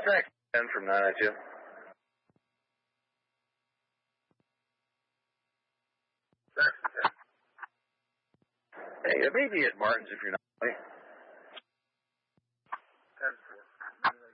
Track 10 from 992. Hey, it may be at Martin's if you're not.